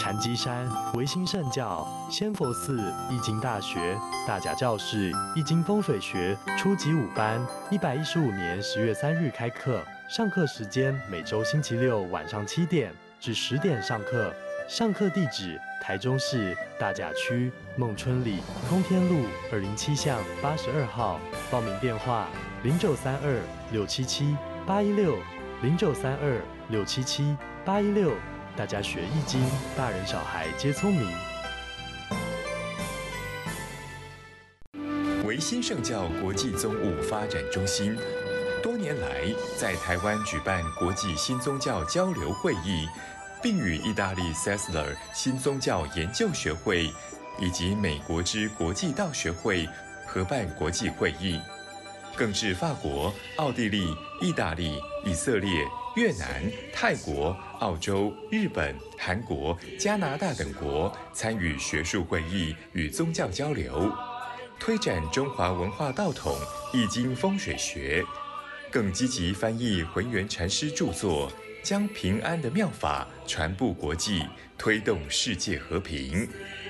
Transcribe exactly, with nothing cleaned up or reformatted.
禅机山、维新圣教、仙佛寺、易经大学、大甲教室、易经风水学初级五班，一百一十五年十月三日开课。上课时间每周星期六晚上七点至十点上课。上课地址：台中市大甲区孟春里通天路二零七巷八十二号。报名电话：零九三二六七七八一六零九三二六七七八一六。大家学易经，大人小孩皆聪明。 维新圣教国际宗务发展中心多年来在台湾举办国际新宗教交流会议，并与意大利 Sessler 新宗教研究学会以及美国之国际道学会合办国际会议，更至法国、奥地利、意大利、以色列、越南、泰国、澳洲、日本、韩国、加拿大等国参与学术会议与宗教交流，推展中华文化道统、易经风水学，更积极翻译浑元禅师著作，将平安的妙法传布国际，推动世界和平。